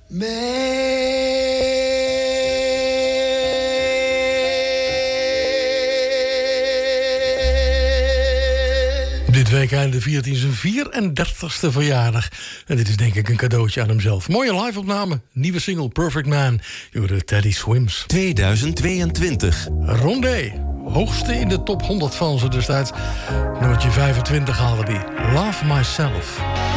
Dit weekende viert hij zijn 34ste verjaardag. En dit is denk ik een cadeautje aan hemzelf. Mooie live-opname, nieuwe single Perfect Man. Je hoorde Teddy Swims. 2022. Rondé, hoogste in de top 100 van ze destijds. Nummertje 25 haalde die. Love Myself.